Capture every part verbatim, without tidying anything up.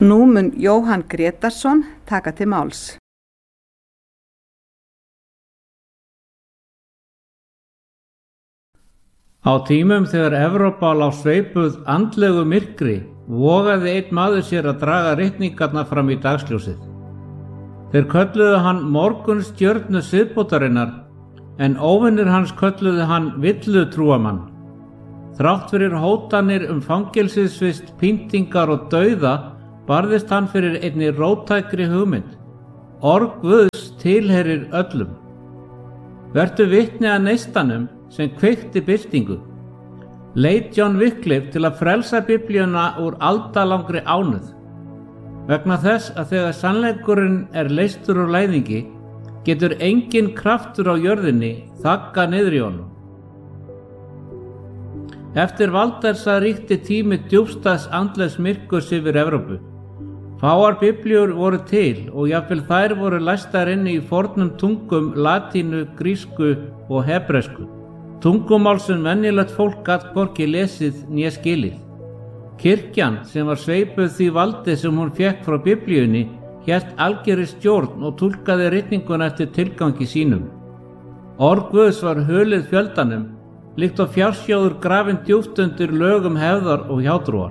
Nú mun Jóhann Grétarsson taka til máls. Á tímum þegar Evrópa lá sveipuð andlegu myrkri vogaði einn maður sér að draga ritningarnar fram í dagsljósið. Þeir kölluðu hann morgunstjörnu siðbótarinnar en óvinir hans kölluðu hann villutrúamann. Þrátt fyrir hótanir um fangelsisvist, pyntingar og dauða barðist hann fyrir einni róttækri hugmynd. Orð Guðs tilheyrir öllum. Vertu vitni að neistanum sem kveikti byltingu. Leit John Wycliffe til að frelsa Biblíuna úr aldalangri ánauð. Vegna þess að þegar sannleikurinn er leystur úr læðingi, getur engin kraftur á jörðinni þagga niður í honum. Eftir Valdersa ríkti tími djúpstæðs andlegs myrkurs yfir Evrópu. Fáar biblíur voru til og jafnvel þær voru læstar inni í fornum tungum latínu, grísku og hebresku. Tungumál sem venjulegt fólk gat hvorki lesið né skilið. Kirkjan, sem var sveipuð því valdi sem hún fékk frá biblíunni, hélt algerri stjórn og túlkaði ritninguna eftir tilgangi sínum. Orð Guðs var hulið fjöldanum, líkt og fjársjóður grafinn djúpt undir lögum hefðar og hjátrúar.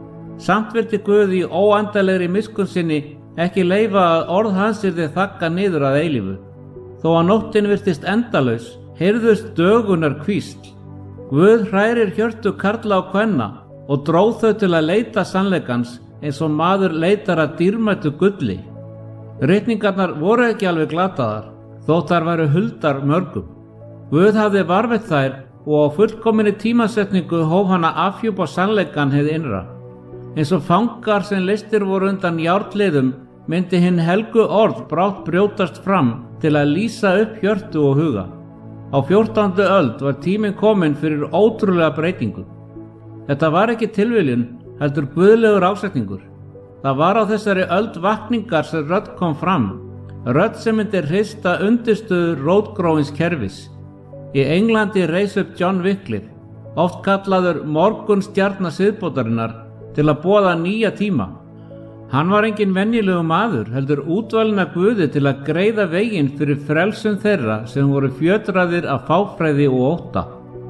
Samt vildi Guð í óendanlegri miskunn sinni ekki leyfa að orð hans yrði þagga niður að eilífu. Þó að nóttin virtist endalaus, heyrðust dögunar hvísl. Guð hrærir hjörtu karla og kvenna og dró þau til að leita sannleikans eins og maður leitar að dýrmætu gulli. Ritningarnar voru ekki alveg glataðar, þótt þær væru huldar mörgum. Guð hafði varveitt þær og á fullkominni tímasetningu hóf hann að afhjúpa sannleikan hið innra. Eins og fangar sem leystir voru undan járnliðum myndi hinn helgu orð brátt brjótast fram til að lýsa upp hjörtu og huga. Á fjórtándu öld var tíminn kominn fyrir ótrúlega breytingu. Þetta var ekki tilviljun, heldur guðlegur ásetningur. Það var á þessari öld vakningar sem rödd kom fram, rödd sem myndi hrista undirstöður rótgróins kerfis. Í Englandi reis upp John Wycliffe, oft kallaður morgunstjarna siðbótarinnar, til að boða nýja tíma. Hann var engin venjulegu maður, heldur útvalinn af Guði til að greiða veginn fyrir frelsun þeirra sem voru fjötraðir af fáfræði og ótta.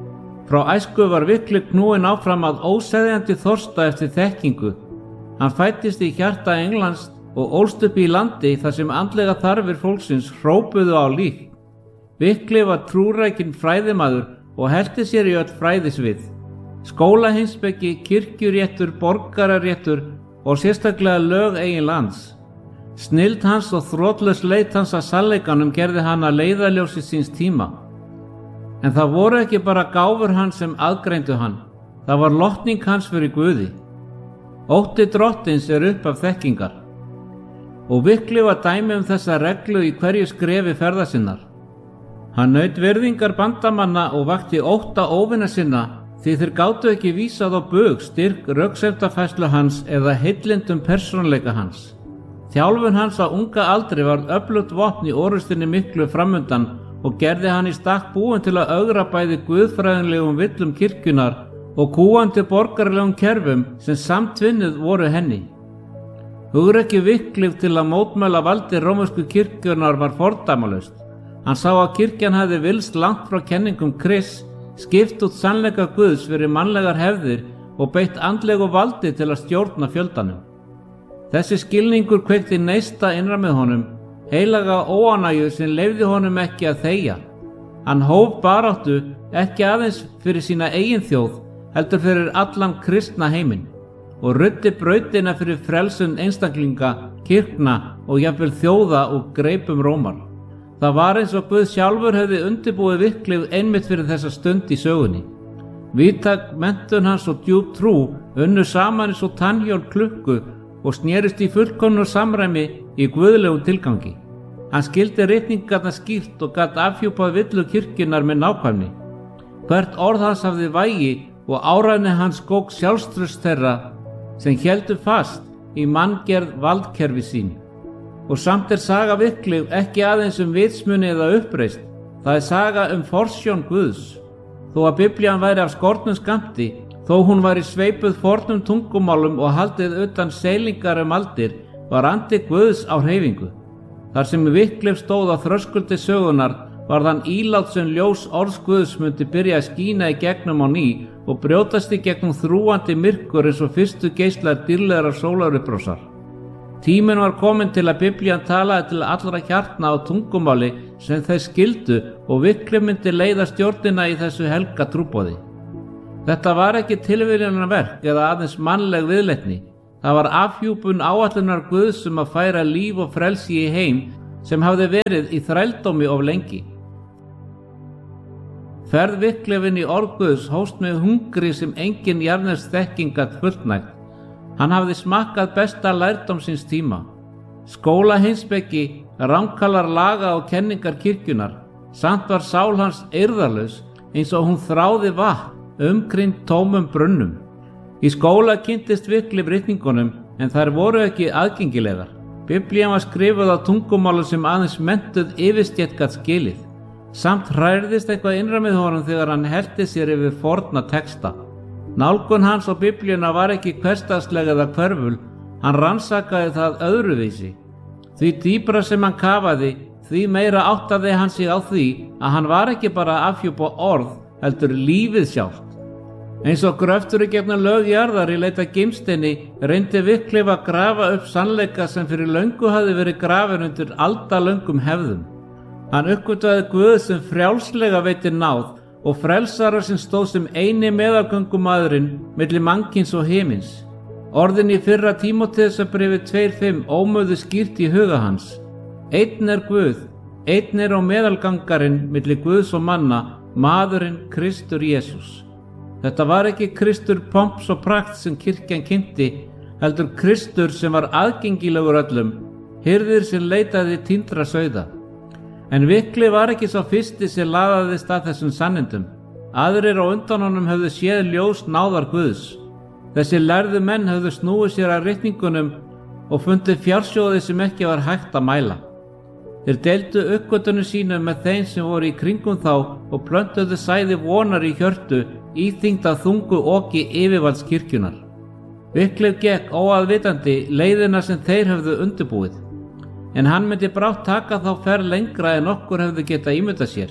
Frá æsku var Wycliffe knúinn áfram að óseðjandi þorsta eftir þekkingu. Hann fæddist í hjarta Englands og ólst upp í landi þar sem andlega þarfir fólksins hrópuðu á líf. Wycliffe var trúrækinn fræðimaður og hellti sér í öll fræðisvið. Skólaheimspeki, kirkjuréttur, borgararéttur og sérstaklega lög eigin lands. Snilld hans og þrotlaus leit hans að sannleikanum gerði hann að leiðarljósi síns tíma. En það voru ekki bara gáfur hans sem aðgreindu hann, það var lotning hans fyrir Guði. Ótti drottins er upp af þekkingar. Og Wycliffe var dæmi um þessa reglu í hverju skrefi ferða sinnar. Hann naut virðingar bandamanna og vakti ótta óvina sinna því þeir gátu ekki vísað á bug styrk röksemdafærslu hans eða heillindum persónuleika hans. Þjálfun hans á unga aldri varð öflugt vopn í orrustinni miklu framundan og gerði hann í stakk búinn til að ögra bæði guðfræðinlegum villum kirkjunar og kúgandi borgaralegum kerfum sem samtvinnuð voru henni. Hugrekki Wycliffe til að mótmæla valdi rómversku kirkjunnar var fordæmalaust. Hann sá að kirkjan hefði vilst langt frá kenningum Krists, skipt út sannleika Guðs fyrir mannlegar hefðir og beitt andlegu valdi til að stjórna fjöldanum. Þessi skilningur kveikti neista innra með honum, heilaga óánægju sem leyfði honum ekki að þegja. Hann hóf baráttu ekki aðeins fyrir sína eigin þjóð, heldur fyrir allan kristna heiminn og ruddi brautina fyrir frelsun einstaklinga, kirkna og jafnvel þjóða og greipum Rómar. Það var eins og Guð sjálfur hefði undirbúið Wycliffe einmitt fyrir þessa stund í sögunni. Víðtæk menntun hans og djúp trú unnu saman eins og tannhjól klukku og snerist í fullkomnu samræmi í guðlegum tilgangi. Hann skildi ritningarnar skýrt og gat afhjúpað villu kirkjunnar með nákvæmni. Hvert orð hans hafði vægi og áræðni hans skók sjálfstraust þeirra sem héldu fast í manngerð valdkerfi sín. Og samt er saga Wycliffe ekki aðeins um vitsmuni eða uppreist, það er saga um forsjón Guðs. Þó að Biblían væri af skornum skammti, Þó hún var í sveipuð fornum tungumálum og haldið utan seilingar um aldir, var andi Guðs á hreyfingu. Þar sem Wycliffe stóð á þröskuldi sögunar var þann ílát sem ljós orðs Guðs myndi byrja að skína í gegnum á ný og brjótast í gegnum þrúandi myrkur eins og fyrstu geislar dýrlegar sólarupprásar. Tíminn var kominn til að Biblían talaði til allra hjartna á tungumáli sem þeir skildu og Wycliffe myndi leiða stjórnina í þessu helga trúboði. Þetta var ekki tilviljunarverk eða aðeins mannleg viðleitni. Það var afhjúpun áætlunar Guðs um að færa líf og frelsi í heim sem hafði verið í þrældómi of lengi. Ferð Wycliffe inn í orð Guðs hófst með hungri sem engin jarðnesk þekking gat fullnægt. Hann hafði smakkað besta lærdóm síns tíma. Skóla heimspeki, rankalar laga og kenningar kirkjunar, samt var sál hans eirðarlaus eins og hún þráði vatn umkringd tómum brunnum. Í skóla kynntist Wycliffe ritningunum en þær voru ekki aðgengilegar. Biblían var skrifuð á tungumálu sem aðeins menntuð yfirstétt gat skilið. Samt hrærðist eitthvað innra með honum þegar hann hellti sér yfir forna texta. Nálgun hans á Biblíuna var ekki hversdagsleg eða hverful, hann rannsakaði það öðruvísi. Því dýpra sem hann kafaði, því meira áttaði hann sig á því að hann var ekki bara að afhjúpa orð, heldur lífið sjálft. Eins og gröftur í gegnum lög jarðar í leit að gimsteini reyndi Wycliffe að grafa upp sannleika sem fyrir löngu hafði verið grafin undir aldalöngum hefðum. Hann uppgötvaði Guð sem frjálslega veitir náð og frelsara sem stóð sem eini meðalgöngumaðurinn milli mannkyns og himins. Orðin í fyrra Tímóteusarbréfi tvö fimm ómuðu skýrt í huga hans. Einn er Guð, einn er á meðalgangarinn milli Guðs og manna, maðurinn Kristur Jesús. Þetta var ekki Kristur pomps og prakt sem kirkjan kynnti, heldur Kristur sem var aðgengilegur öllum, hirðir sem leitaði týndra sauða. En Wycliffe var ekki sá fyrsti sem laðaðist að þessum sannindum. Aðrir á undan honum höfðu séð ljós náðar Guðs. Þessi lærðu menn höfðu snúið sér að ritningunum og fundið fjársjóði sem ekki var hægt að mæla. Þeir deildu uppgötunum sínum með þeim sem voru í kringum þá og plöntuðu sæði vonar í hjörtu, íþyngd af þungu oki yfirvalds kirkjunar. Wycliffe gekk óaðvitandi leiðina sem þeir höfðu undirbúið, en hann myndi brátt taka þá ferð lengra en okkur hefðu getað ímyndað sér.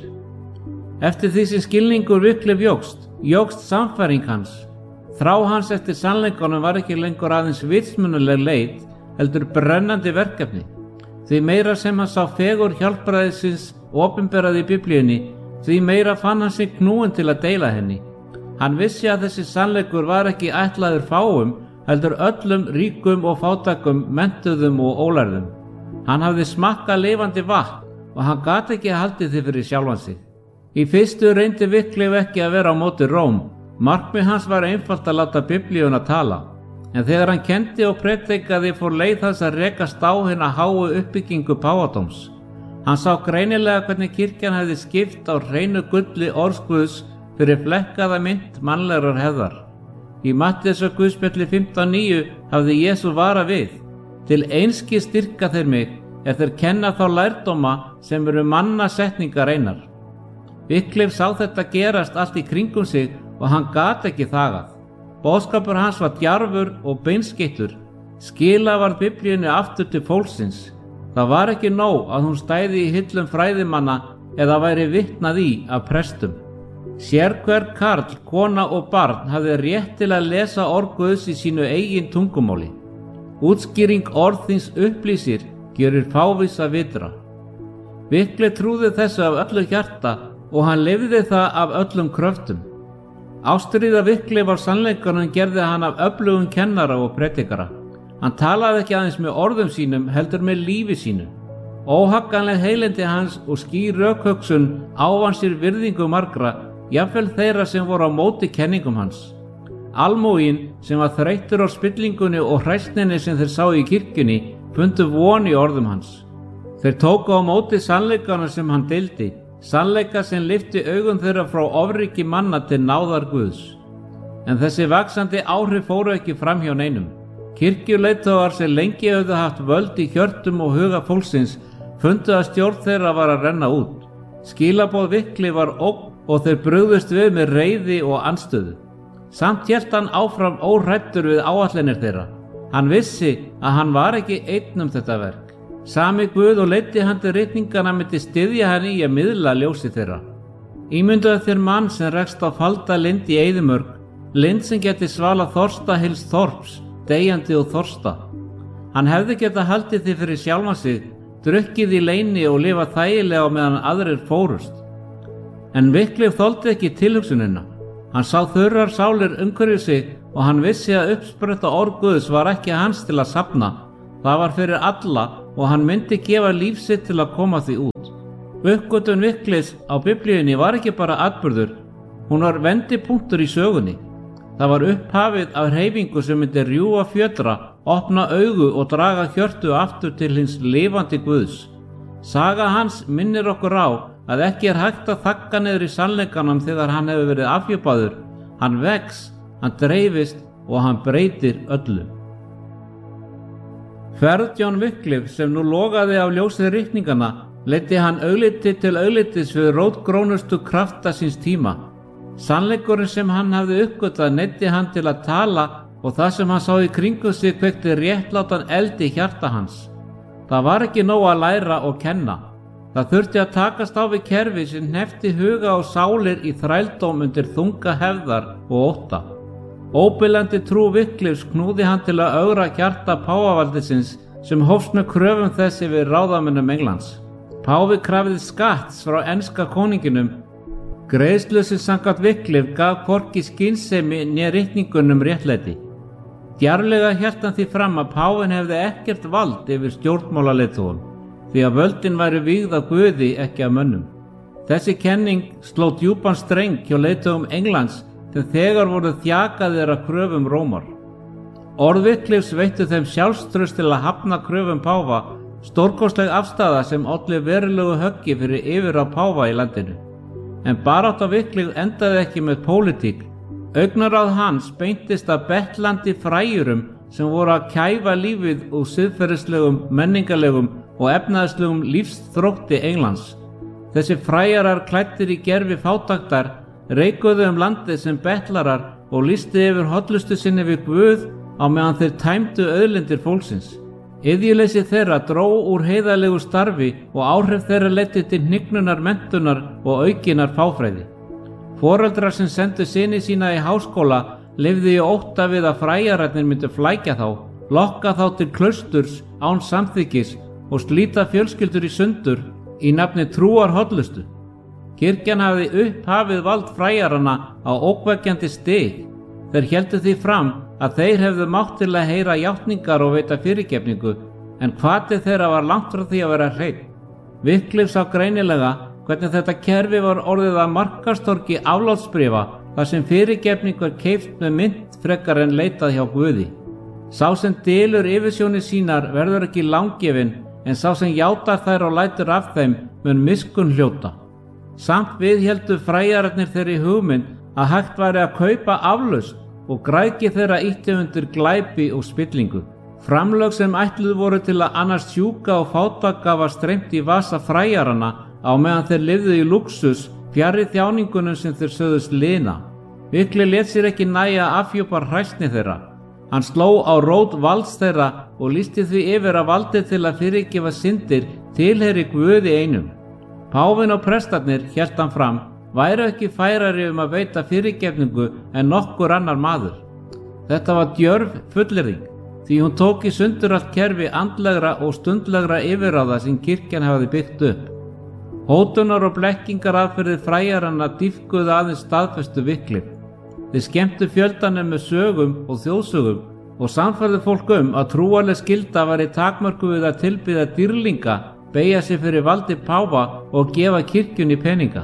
Eftir því sem skilningur Wycliffe jókst, jókst samfæring hans. Þrá hans eftir sannleikanum var ekki lengur aðeins vitsmunaleg leit, heldur brennandi verkefni. Því meira sem hann sá fegur hjálpræðisins opinberað í Biblíunni, því meira fann hann sig knúinn til að deila henni. Hann vissi að þessi sannleikur var ekki ætlaður fáum, heldur öllum ríkum og fátækum, menntuðum og ólærðum. Hann hafði smakkað lifandi vatn og hann gat ekki haldið því fyrir sjálfan sig. Í fyrstu reyndi Wycliffe ekki að vera á móti Róm. Markmið hans var einfalt að láta Biblíuna tala. En þegar hann kenndi og predikaði fór leið þess að rekast á hina háu uppbyggingu páfadóms. Hann sá greinilega hvernig kirkjan hefði skipt á hreinu gulli orðs Guðs fyrir flekkaða mynd mannlegrar hefðar. Í Matteusarguðspjalli fimmtán níu hafði Jesús varað við: til einskis styrka þeir mig ef þeir kenna þá lærdóma sem eru manna setningar einar. Wycliffe sá þetta gerast allt í kringum sig og hann gat ekki þagað. Boðskapur hans var djarfur og beinskeyttur. Skila var Biblíunni aftur til fólksins. Það var ekki nóg að hún stæði í hillum fræðimanna eða væri vitnað í af prestum. Sérhver karl, kona og barn hafði rétt til að lesa orð Guðs í sínu eigin tungumáli. Útskýring orð þíns upplýsir, gerir fávisa vitra. Wycliffe trúði þessu af öllu hjarta og hann lifði það af öllum kröftum. Ástríða Wycliffe á sannleikanum gerði hann af öflugum kennara og predikara. Hann talaði ekki aðeins með orðum sínum, heldur með lífi sínu. Óhagganleg heilindi hans og skýr rökhugsun ávann sér virðingu margra, jafnvel þeirra sem voru á móti kenningum hans. Almúginn sem var þreyttur á spillingunni og hræsninni sem þeir sá í kirkjunni fundu von í orðum hans. Þeir tóku á móti sannleikana sem hann deildi, sannleika sem lyfti augum þeirra frá ofríki manna til náðar Guðs. En þessi vaxandi áhrif fóru ekki fram hjá neinum. Kirkjuleiðtogar sem lengi höfðu haft völd í hjörtum og huga fólksins fundu að stjórn þeirra var að renna út. Skilaboð Wycliffe var ógn og þeir brugðust við með reiði og andstöðu. Samt hélt hann áfram óhræddur við áætlanir þeirra. Hann vissi að hann var ekki einn um þetta verk. Sami Guð og leiddi hann til ritninganna myndi styðja hann í að miðla ljósi þeirra. Ímyndaðu þér mann sem rekst á falda lind í eyðimörk, lind sem geti svalað þorsta heils þorps, deyjandi og þorsta. Hann hefði getað haldið því fyrir sjálfan sig, drukkið í leyni og lifað þægilega meðan aðrir fórust. En Wycliffe þoldi ekki tilhugsunina. Hann sá þurrar sálir umhverju sig og hann vissi að uppspretta orð Guðs var ekki hans til að safna. Það var fyrir alla og hann myndi gefa líf sitt til að koma því út. Uppgötvun Wycliffes á Biblíunni var ekki bara atburður, hún var vendipunktur í sögunni. Það var upphafið af hreyfingu sem myndi rjúfa fjötra, opna augu og draga hjörtu aftur til hins lifandi Guðs. Saga hans minnir okkur á að ekki er hægt að þagga niður í sannleikanum þegar hann hefur verið afhjúpaður. Hann vex, hann dreifist og hann breytir öllu. Ferð John Wycliffe sem nú logaði af ljósið ritninganna leiddi hann augliti til auglitis við rótgrónustu krafta síns tíma. Sannleikurinn sem hann hafði uppgötvað neyddi hann til að tala og það sem hann sá í kringum sig kveikti réttlátan eld í hjarta hans. Það var ekki nóg að læra og kenna. Það þurfti að takast á við kerfi sem hneppti huga og sálir í þrældóm undir þunga hefðar og ótta. Óbilandi trú Wycliffes knúði hann til að ögra hjarta páfavaldisins sem hófst með kröfum þess yfir ráðamönnum Englands. Páfi krafðist skatts frá enska konunginum. Greiðslu sem samkvæmt Wycliffe gaf hvorki skynsemi né ritningunum réttlæti. Djarflega hélt hann því fram að páfinn hefði ekkert vald yfir stjórnmálaleiðtogum, því að völdin væri vígð af Guði ekki af mönnum. Þessi kenning sló djúpan streng hjá leiðtogum Englands sem þegar voru þjakaðir af kröfum Rómar. Orð Wycliffes veittu þeim sjálfstraust til að hafna kröfum páfa, stórkostleg afstaða sem olli verulegu höggi fyrir yfirráð páfa í landinu. En barátta Wycliffe endaði ekki með pólitík. Augnaráð hans beintist að bettlandi fræjurum sem voru að kæfa lífið úr siðferðislegum, menningarlegum og efnaðislegum lífsþrótti Englands. Þessi fræjarar klæddir í gervi fátæktar reikuðu um landið sem bettlarar og lýstu yfir hollustu sinni við Guð á meðan þeir tæmdu auðlindir fólksins. Iðjuleysi þeirra dró úr heiðalegu starfi og áhrif þeirra leiddi til hnignunar menntunar og aukinnar fáfræði. Foreldrar sem sendu syni sína í háskóla lifðu í ótta við að fræjararnir myndu flækja þá, lokka þá til klausturs án samþykkis og slíta fjölskyldur í sundur í nafni trúar hollustu. Kirkjan hafði upphafið vald fræjaranna á ógnvekjandi stig. Þeir héldu því fram að þeir hefðu mátt til að heyra játningar og veita fyrirgefningu, en hvati þeirra var langt frá því að vera hreinn. Wycliffe sá greinilega hvernig þetta kerfi var orðið að markastorgi aflátsbréfa þar sem fyrirgefning var keypt með mynt frekar en leitað hjá Guði. Sá sem dylur yfirsjónir sínar verður ekki langgefinn, en sá sem játar þær og lætur af þeim mun miskunn hljóta. Samt viðhéldu fræjararnir þeirri hugmynd að hægt væri að kaupa aflausn og græðgi þeirra ýtti undir glæpi og spillingu. Framlög sem ætluð voru til að annars sjúka og fátæka var streymt í vasa fræjaranna á meðan þeir lifðu í luxus fjarri þjáningunum sem þeir sögðust lina. Wycliffe lét sér ekki nægja að afhjúpa hræsni þeirra. Hann sló á rót valds þeirra og lýsti því yfir að valdið til að fyrirgefa syndir tilheyri Guði einum. Páfinn og prestarnir, hélt hann fram, væru ekki færari um að veita fyrirgefningu en nokkur annar maður. Þetta var djörf fullyrðing, því hún tók í sundur allt kerfi andlegra og stundlegra yfirráða sem kirkjan hafði byggt upp. Hótunar og blekkingar aðferðir fræjaranna dýpkuðu aðeins staðfestu Wycliffe. Þeir skemmtu fjöldanum með sögum og þjóðsögum og sannfærðu fólk um að trúarleg skylda væri takmörkuð við að tilbiðja dýrlinga, beygja sig fyrir valdi páfa og gefa kirkjunni peninga.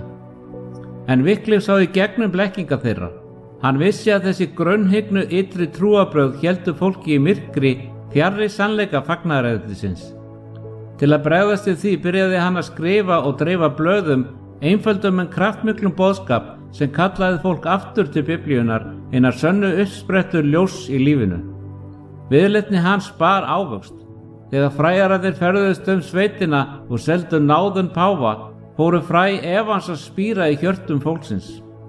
En Wycliffe sá í gegnum blekkinga þeirra. Hann vissi að þessi grunnhyggnu ytri trúarbrögð héldu fólki í myrkri fjarri sannleika fagnaðaræðisins. Til að bregðast við því byrjaði hann að skrifa og dreifa blöðum, einföldum en kraftmiklum boðskap sem kallaði fólk aftur til Biblíunar, hinar sönnu uppsprettur ljós í lífinu. Viðleitni hans bar ávöxt. Þegar fræjararnir ferðuðust um sveitina og seldu náðun páfa, fóru fræ efans að spíra í hjörtum fólksins.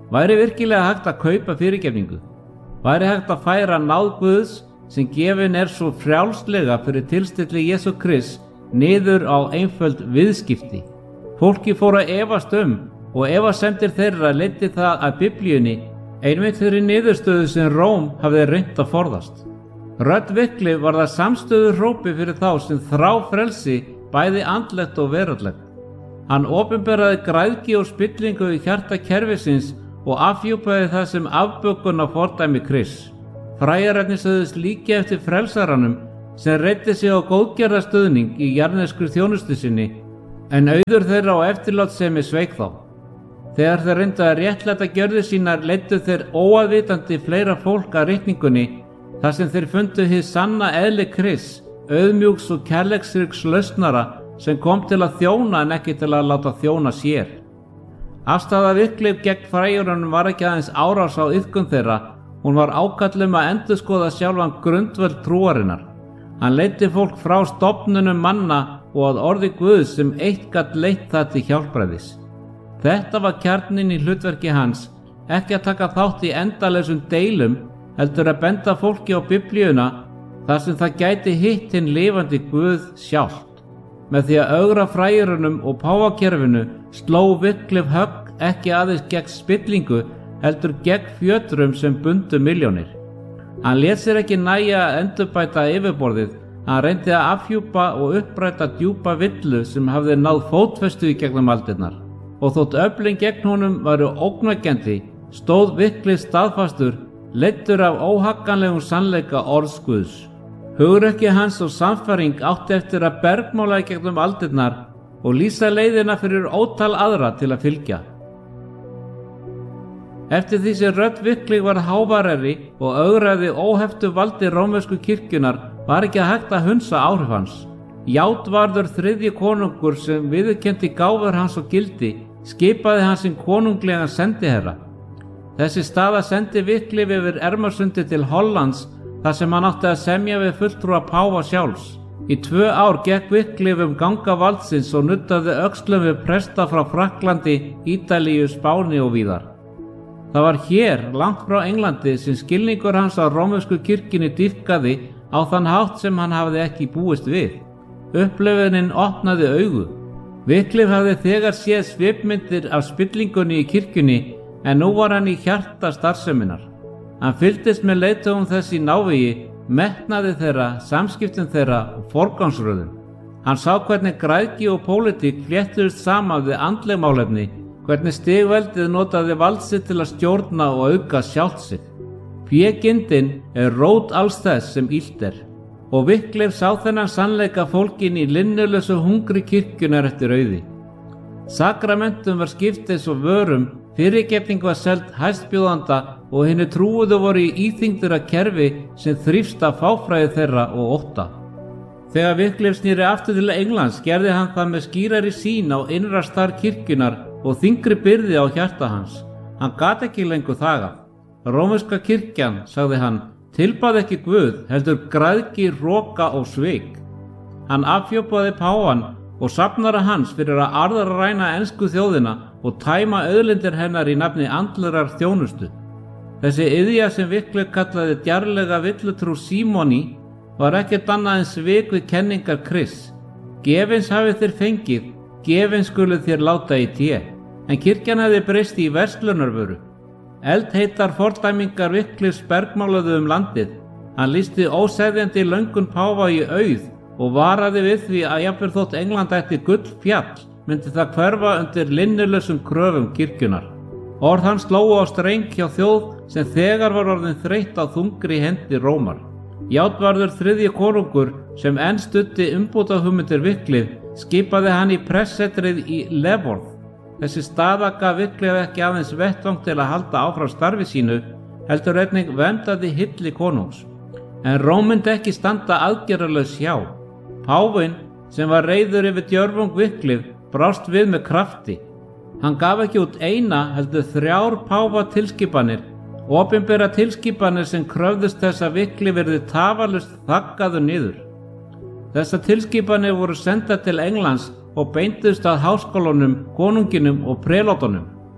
Væri virkilega hægt að kaupa fyrirgefningu? Væri hægt að færa náð Guðs sem gefin er svo frjálslega fyrir tilstilli Jesú Krists niður á einföld viðskipti? Fólki fór að efast um og efasemdir þeirra leiddi það að Biblíunni einmitt þeirri niðurstöðu sem Róm hafði reynt að forðast. Rödd Wycliffe var það samstöðu hrópi fyrir þá sem þrá frelsi bæði andlegt og veraldlegt. Hann opinberaði græðgi og spillingu í hjarta kerfisins og afhjúpaði það sem afbökun á fordæmi Krists. Fræjararnir sögðust líka eftir frelsaranum sem reiddi sig á góðgerðarstöðning í jarðneskri þjónustu sinni, en auður þeirra á eftirlátssemi sveik þá. Þegar þeir reyndu að réttlæta gjörðir sínar leiddu þeir óaðvitandi fleira fólk að ritningunni þar sem þeir fundu hið sanna eðli Krists, auðmjúks og kærleiksríks lausnara sem kom til að þjóna en ekki til að láta þjóna sér. Afstaða Wycliffe gegn fræjurunum var ekki aðeins árás á iðkun þeirra, hún var ákallum að endurskoða sjálfan grundvöll trúarinnar. Hann leiddi fólk frá stofnunum manna og að orði Guðs sem eitt gat leitt það til hjálpræðis. Þetta var kjarninn í hlutverki hans, ekki að taka þátt í endalausum deilum, heldur að benda fólki á Biblíuna þar sem það gæti hitt hinn lifandi Guð sjálft. Með því að ögra fræjurunum og páfakerfinu sló Wycliffe högg ekki aðeins gegn spillingu, heldur gegn fjötrum sem bundu milljónir. Hann lét sér ekki nægja að endurbæta yfirborðið, hann reyndi að afhjúpa og uppræta djúpa villu sem hafði náð fótfestu í gegnum aldirnar. Og þótt öflin gegn honum varu ógnvekjandi, stóð Wycliffe staðfastur, leiddur af óhagganlegum sannleika orðs Guðs. Hugrekki hans og samfæring átti eftir að bergmála í gegnum aldirnar og lýsa leiðina fyrir ótal aðra til að fylgja. Eftir því sem rödd Wycliffe var hávarari og ögraði óheftu valdi rómversku kirkjunar var ekki að hægt að hunsa áhrif hans. Játvarður þriðji konungur sem viðurkenndi gáfur hans og gildi skipaði hans sem konunglegan sendiherra. Þessi staða sendi Wycliffe yfir Ermarsundi til Hollands þar sem hann átti að semja við fulltrúa páfa sjálfs. Í tvö ár gekk Wycliffe um ganga valdsins og nuttaði öxlum við presta frá Frakklandi, Ítalíu, Spáni og víðar. Það var hér, langt frá Englandi, sem skilningur hans á rómversku kirkjunni dýpkaði á þann hátt sem hann hafði ekki búist við. Upplifunin opnaði augu. Wycliffe hafði þegar séð svipmyndir af spillingunni í kirkjunni, en nú var hann í hjarta starfseminnar. Hann fylgdist með leiðtogum þess í návigi, metnaði þeirra, samskiptum þeirra og forgangsröðun. Hann sá hvernig græðgi og pólitík fléttuðust saman við andleg málefni, hvernig stigveldið notaði vald sitt til að stjórna og auka sjálft sig. Fégindin er rót alls þess sem illt er, og Wycliffe sá þennan sannleika fólkin í linnulausu hungri kirkjunar eftir auði. Sakramentum var skipt eins og vörum, fyrirgefning var seld hæstbjóðanda og hinni trúuðu voru í íþyngdur að kerfi sem þrífst af fáfræði þeirra og ótta. Þegar Wycliffe snýri aftur til Englands gerði hann það með skýrari sýn á innra starf kirkjunar og þyngri byrði á hjarta hans. Hann gat ekki lengur þagað. Rómverska kirkjan, sagði hann, tilbað ekki Guð, heldur græðgi, hroka og svik. Hann afhjúpaði páfann og safnara hans fyrir að arðræna ensku þjóðina og tæma auðlindir hennar í nafni andlegrar þjónustu. Þessi iðja sem Wycliffe kallaði djarflega villutrú símoni var ekkert annað en svik við kenningar Krists. Gefins hafið þér fengið, gefins skuluð þér láta í té. En kirkjan hefði breyst í verslunarvöru. Eldheitar fordæmingar Wycliffes bergmáluðu um landið. Hann lýsti óseðjandi löngun páfa í auð og varaði við því að jafnvel þótt England ætti gull fjall, myndi það hverfa undir linnulausum kröfum kirkjunar. Orð hans slógu á streng hjá þjóð sem þegar var orðin þreytt á þungri hendi Rómar. Játvarður þriðji konungur sem enn studdi umbótahugmyndir Wycliffe skipaði hann í pressetrið í Leavenworth. Þessi staða gaf Wycliffe ekki aðeins vettvang til að halda áfram starfi sínu, heldur einnig verndaði hylli konungs. En Róm myndi ekki standa aðgerðalaus hjá. Páfinn, sem var reiður yfir djörfung Wycliffe, brást við með krafti. Hann gaf ekki út eina heldur þrjár páfa tilskipanir, opinbera tilskipanir sem kröfðust þess að Wycliffe yrði tafarlaust þaggaður niður. Þessar tilskipanir voru sendar til Englands og beindust að háskólanum, konunginum og prelótunum.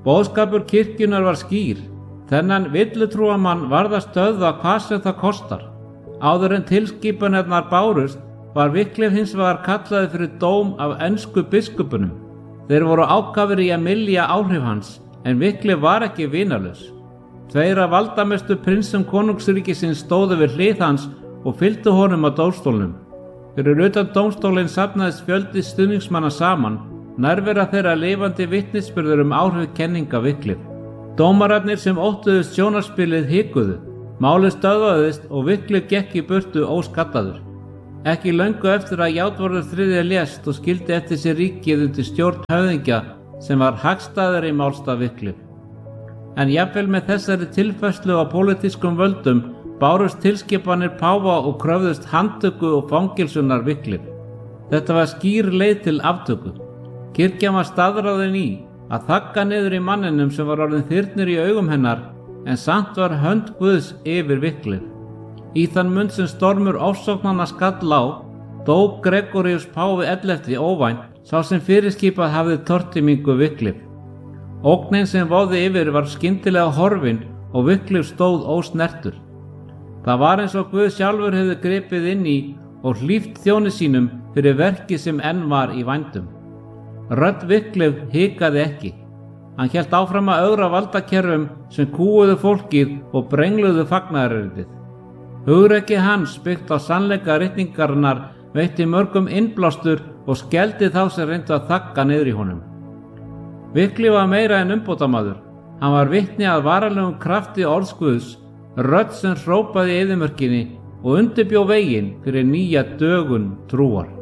Boðskapur kirkjunnar var skýr. Þennan villutrúamann varð að stöðva hvað sem það kostar. Áður en tilskipanirnar bárust var Wycliffe hins vegar kallaði fyrir dóm af ensku biskupunum. Þeir voru ákafir í að mylja áhrif hans, en Wycliffe var ekki vinalaus. Tveir af valdamestu prinsum konungsríkisins stóðu við hlið hans og fylgdu honum á dómstólnum. Fyrir utan dómstólinn safnaðist fjöldi stuðningsmanna saman, nærvera þeirra lifandi vitnisburður um áhrif kenninga Wycliffe. Dómararnir sem óttuðust sjónarspilið hikuðu. Málið stöðvaðist og Wycliffe gekk í burtu óskattaður. Ekki löngu eftir að Játvarður þriðji lést og skildi eftir sér ríkið undir stjórn höfðingja sem var hagstæðari í málstað Wycliffe. En jafnvel með þessari tilfærslu á pólitískum völdum bárust tilskipanir páfa og kröfðust handtöku og fangilsunar Wycliffe. Þetta var skýr leið til aftöku. Kirkjan var staðráðin í að þagga niður í manninum sem var orðinn þyrnir í augum hennar, en samt var hönd Guðs yfir Wycliffe. Í þann mund sem stormur ofsóknanna skall á, dó Gregorius páfi ellefti óvænt, sá sem fyrirskipað hafði tortímingu Wycliffe. Ógnin sem váði yfir var skyndilega horfin og Wycliffe stóð ósnertur. Það var eins og Guð sjálfur hefði gripið inn í og hlíft þjóni sínum fyrir verki sem enn var í vændum. Rödd Wycliffe hikaði ekki. Hann hélt áfram að ögra valdakerfum sem kúuðu fólkið og brengluðu fagnaðarerindið. Hugrekki hans byggt á sannleika ritningarinnar veitti mörgum innblástur og skeldi þá sem reyndu að þagga niður í honum. Wycliffe var meira en umbótamaður. Hann var vitni að varanlegum krafti orðs Guðs, rödd sem hrópaði í eyðimörkinni og undirbjó veginn fyrir nýja dögun trúar.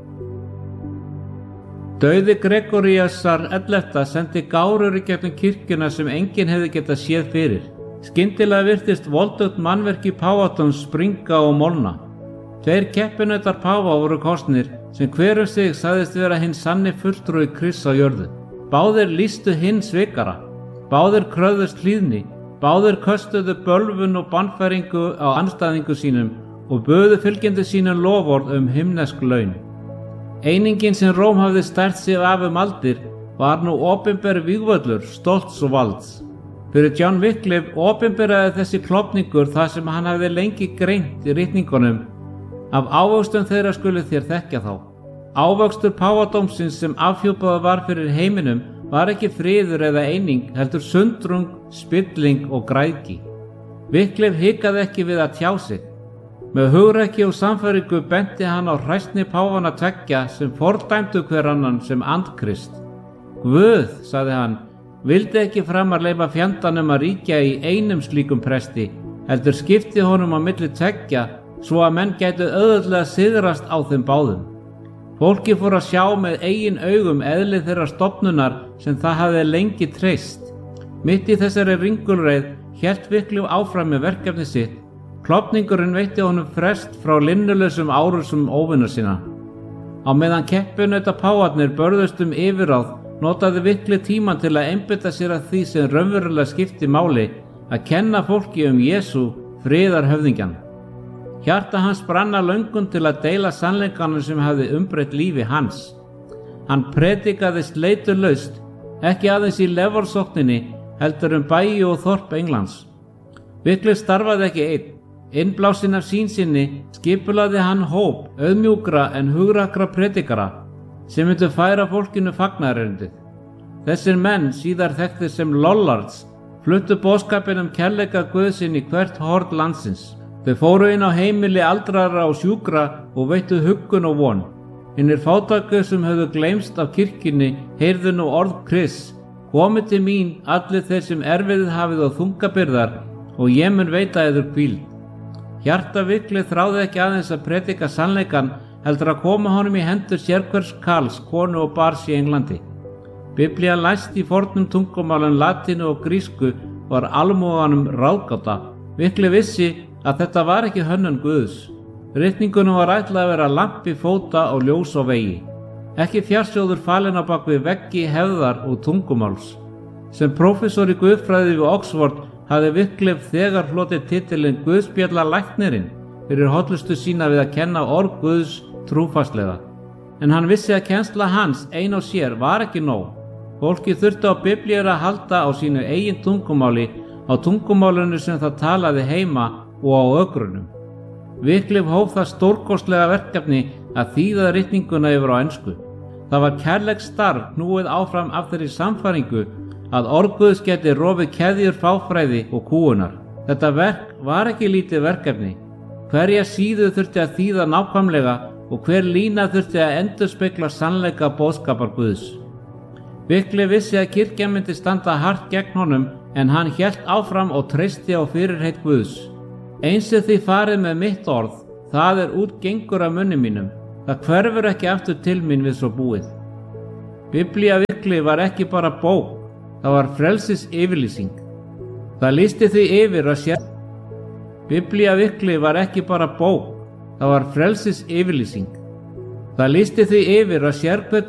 Dauði Gregoriusar ellefta sendi gárur í gegnum kirkjuna sem enginn hefði getað séð fyrir. Skyndilega virtist voldugt mannverki páfatans springa og molna. Tveir keppinautar páfa voru kosnir sem hver um sig sagðist vera hinn sanni fulltrúi Krists á jörðu. Báðir lýstu hinn svikara. Báðir kröfðust hlýðni. Báðir köstuðu bölvun og bannfæringu á andstæðingu sínum og buðu fylgjandi sínum loforð um himnesk laun. Einingin sem Róm hafði stært sig af um aldir var nú opinber vígvöllur stolts og valds. Fyrir John Wycliffe opinberaði þessi klofningur það sem hann hafði lengi greint í ritningunum. Af ávöxtum þeirra skulu þér þekkja þá. Ávöxtur páfadómsins sem afhjúpaður var fyrir heiminum var ekki friður eða eining, heldur sundrung, spilling og græðgi. Wycliffe hikaði ekki við að tjá sig. Með hugrekki og samfæringu benti hann á hræsni páfana tveggja sem fordæmdu hver annan sem andkrist. Guð, sagði hann, vildi ekki framar leyfa fjandanum að ríkja í einum slíkum presti, heldur skipti honum á milli tveggja svo að menn gætu auðveldlega sigrast á þeim báðum. Fólki fór að sjá með eigin augum eðli þeirra stofnunar sem það hafði lengi treyst. Mitt í þessari ringulreið hélt Wycliffe áfram með verkefni sitt. Klofningurinn veitti honum frest frá linnulausum árusum óvinna sinna. Á meðan keppinauta páfarnir börðust um yfirráð notaði Wycliffe tíman til að einbeita sér að því sem raunverulega skipti máli, að kenna fólki um Jesú, friðarhöfðingjan. Hjarta hans brann af löngun til að deila sannleikanum sem hafði umbreytt lífi hans. Hann predikaði sleitulaust, ekki aðeins í lefarsókninni, heldur um bæi og þorp Englands. Wycliffe starfaði ekki einn. Innblásinn af sín sinni skipulaði hann hóp auðmjúkra en hugrakra predikara sem myndu færa fólkinu fagnaðarerindið. Þessir menn, síðar þekktir sem Lollards, fluttu boðskapinn um kærleika Guðsinn í hvert horn landsins. Þau fóru inn á heimili aldrara og sjúkra og veittu huggun og von. Hinnir fátæku sem höfðu gleymst af kirkjunni heyrðu nú orð Krists: Komið til mín, allir þeir sem erfiðið hafið og þungabyrðar, og ég mun veita yður hvíld. Hjarta Wycliffe þráði ekki aðeins að predika sannleikan, heldur að koma honum í hendur sérhvers karls, konu og barns í Englandi. Biblía læst í fornum tungumálum latínu og grísku var almúganum ráðgáta. Wycliffe vissi að þetta var ekki hönnun Guðs. Ritningunum var ætlað að vera lampi fóta og ljós á vegi. Ekki fjarsjóður falinn á bak við veggi hefðar og tungumáls. Sem prófessor í guðfræði við Oxford hafði Wycliffe þegar hlotið titilinn Guðspjalla læknirinn fyrir hollustu sína við að kenna orð Guðs trúfastlega. En hann vissi að kennsla hans ein og sér var ekki nóg. Fólki þurfti á biblíur að halda á sínu eigin tungumáli, á tungumálinu sem það talaði heima og á ögrunum. Wycliffe hóf það stórkostlega verkefni að þýða ritninguna yfir á ensku. Það var kærleiks starf knúið áfram af þeirri samfæringu að orð Guðs geti rofið keðjur fáfræði og kúgunar. Þetta verk var ekki lítið verkefni. Hverja síðu þurfti að þýða nákvæmlega og hver lína þurfti að endurspegla sannleika boðskapar Guðs. Wycliffe vissi að kirkjan myndi standa hart gegn honum, en hann hélt áfram og treysti á fyrirheit Guðs. Eins er því farið með mitt orð, það er út gengur af munni mínum. Það hverfur ekki aftur til mín við svo búið. Biblía Wycliffe var ekki bara bók, það var frelsis yfirlýsing. Það lýsti því yfir að sér. Biblía Wycliffe var ekki bara bók, það var frelsis yfirlýsing. Það lýsti því yfir að sérhvern